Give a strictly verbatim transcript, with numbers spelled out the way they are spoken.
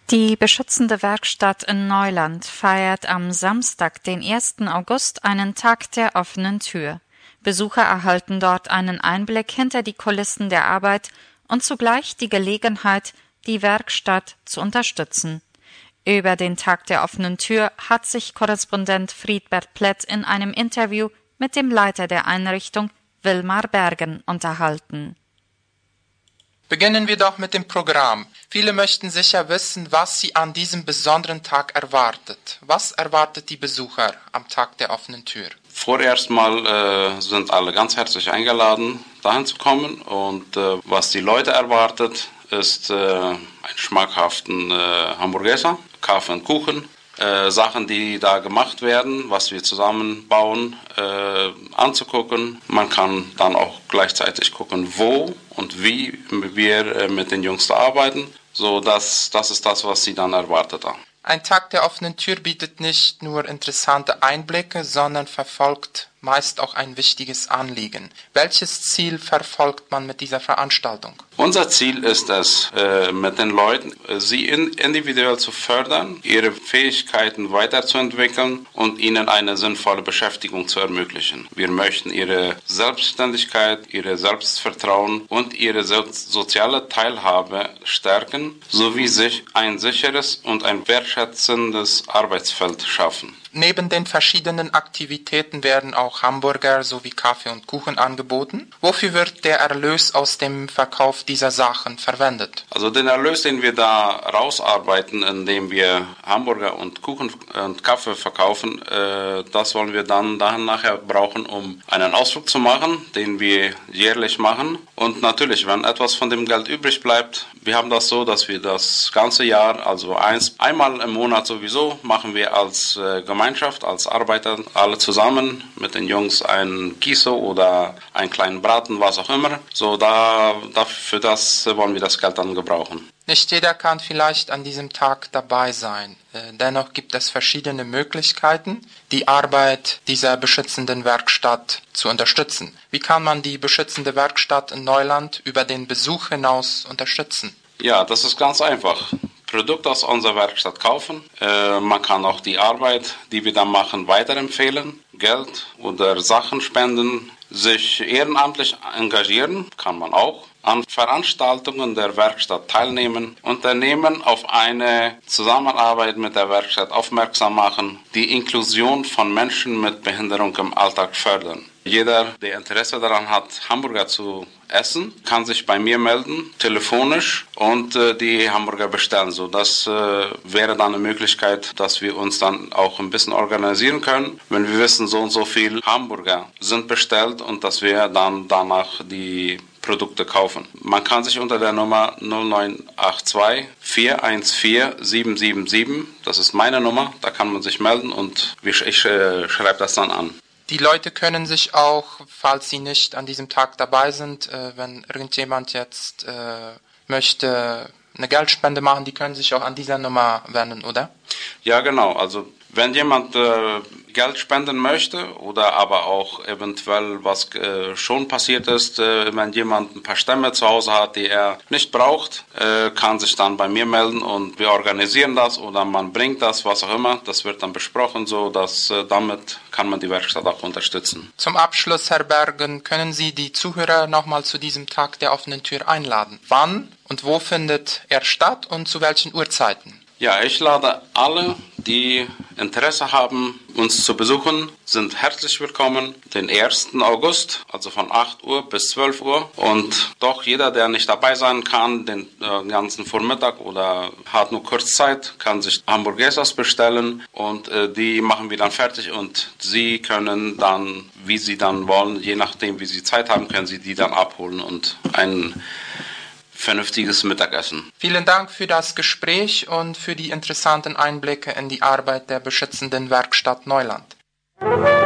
Die beschützende Werkstatt in Neuland feiert am Samstag, den ersten August, einen Tag der offenen Tür. Besucher erhalten dort einen Einblick hinter die Kulissen der Arbeit und zugleich die Gelegenheit, die Werkstatt zu unterstützen. Über den Tag der offenen Tür hat sich Korrespondent Friedbert Plett in einem Interview mit dem Leiter der Einrichtung, Wilmar Bergen, unterhalten. Beginnen wir doch mit dem Programm. Viele möchten sicher wissen, was sie an diesem besonderen Tag erwartet. Was erwartet die Besucher am Tag der offenen Tür? Vorerst mal äh, sind alle ganz herzlich eingeladen, dahin zu kommen. Und äh, was die Leute erwartet, ist äh, einen schmackhaften äh, Hamburgeser, Kaffee und Kuchen. Äh, Sachen, die da gemacht werden, was wir zusammenbauen, äh, anzugucken. Man kann dann auch gleichzeitig gucken, wo und wie wir äh, mit den Jungs da arbeiten. So, das, das ist das, was sie dann erwartet haben. Ein Tag der offenen Tür bietet nicht nur interessante Einblicke, sondern verfolgt meist auch ein wichtiges Anliegen. Welches Ziel verfolgt man mit dieser Veranstaltung? Unser Ziel ist es, mit den Leuten, sie individuell zu fördern, ihre Fähigkeiten weiterzuentwickeln und ihnen eine sinnvolle Beschäftigung zu ermöglichen. Wir möchten ihre Selbstständigkeit, ihr Selbstvertrauen und ihre soziale Teilhabe stärken, sowie sich ein sicheres und ein wertschätzendes Arbeitsfeld schaffen. Neben den verschiedenen Aktivitäten werden auch Hamburger sowie Kaffee und Kuchen angeboten. Wofür wird der Erlös aus dem Verkauf dieser Sachen verwendet? Also den Erlös, den wir da rausarbeiten, indem wir Hamburger und Kuchen und Kaffee verkaufen, äh, das wollen wir dann dahin nachher brauchen, um einen Ausflug zu machen, den wir jährlich machen. Und natürlich, wenn etwas von dem Geld übrig bleibt, wir haben das so, dass wir das ganze Jahr, also eins, einmal im Monat sowieso, machen wir als äh, Gemeinschaft, als Arbeiter, alle zusammen mit den Jungs ein Kiso oder einen kleinen Braten, was auch immer. So, da, da, für das wollen wir das Geld dann gebrauchen. Nicht jeder kann vielleicht an diesem Tag dabei sein. Dennoch gibt es verschiedene Möglichkeiten, die Arbeit dieser beschützenden Werkstatt zu unterstützen. Wie kann man die beschützende Werkstatt in Neuland über den Besuch hinaus unterstützen? Ja, das ist ganz einfach. Produkte aus unserer Werkstatt kaufen. Äh, man kann auch die Arbeit, die wir dann machen, weiterempfehlen. Geld oder Sachen spenden. Sich ehrenamtlich engagieren kann man auch. An Veranstaltungen der Werkstatt teilnehmen. Unternehmen auf eine Zusammenarbeit mit der Werkstatt aufmerksam machen. Die Inklusion von Menschen mit Behinderung im Alltag fördern. Jeder, der Interesse daran hat, Hamburger zu essen, kann sich bei mir melden, telefonisch, und äh, die Hamburger bestellen. So, das äh, wäre dann eine Möglichkeit, dass wir uns dann auch ein bisschen organisieren können, wenn wir wissen, so und so viel Hamburger sind bestellt und dass wir dann danach die Produkte kaufen. Man kann sich unter der Nummer null neun acht zwei vier eins vier sieben sieben sieben, das ist meine Nummer, da kann man sich melden und ich äh, schreibe das dann an. Die Leute können sich auch, falls sie nicht an diesem Tag dabei sind, äh, wenn irgendjemand jetzt äh, möchte eine Geldspende machen, die können sich auch an dieser Nummer wenden, oder? Ja, genau. Also wenn jemand äh, Geld spenden möchte oder aber auch eventuell was äh, schon passiert ist, äh, wenn jemand ein paar Stämme zu Hause hat, die er nicht braucht, äh, kann sich dann bei mir melden und wir organisieren das oder man bringt das, was auch immer. Das wird dann besprochen, so dass äh, damit kann man die Werkstatt auch unterstützen. Zum Abschluss, Herr Bergen, können Sie die Zuhörer nochmal zu diesem Tag der offenen Tür einladen? Wann und wo findet er statt und zu welchen Uhrzeiten? Ja, ich lade alle, die Interesse haben, uns zu besuchen, sind herzlich willkommen. Den ersten August, also von acht Uhr bis zwölf Uhr. Und doch jeder, der nicht dabei sein kann, den äh, ganzen Vormittag oder hat nur kurz Zeit, kann sich Hamburgesers bestellen und äh, die machen wir dann fertig und Sie können dann, wie Sie dann wollen, je nachdem, wie Sie Zeit haben, können Sie die dann abholen und einen vernünftiges Mittagessen. Vielen Dank für das Gespräch und für die interessanten Einblicke in die Arbeit der beschützenden Werkstatt Neuland.